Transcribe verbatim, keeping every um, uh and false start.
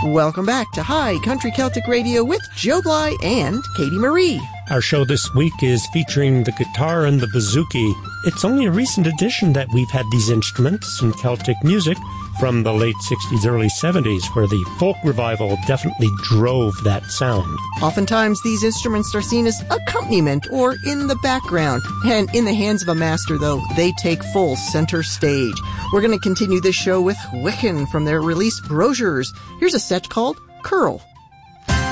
Welcome back to High Country Celtic Radio with Joe Bly and Katie Marie. Our show this week is featuring the guitar and the bouzouki. It's only a recent addition that we've had these instruments in Celtic music from the late sixties, early seventies, where the folk revival definitely drove that sound. Oftentimes, these instruments are seen as accompaniment or in the background. And in the hands of a master, though, they take full center stage. We're going to continue this show with Wicken from their release Brochures. Here's a set called Curl.